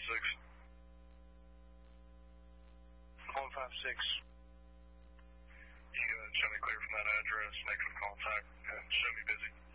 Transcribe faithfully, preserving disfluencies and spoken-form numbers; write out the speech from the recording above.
six. one five six. You uh, show me clear from that address, negative contact, and show me busy.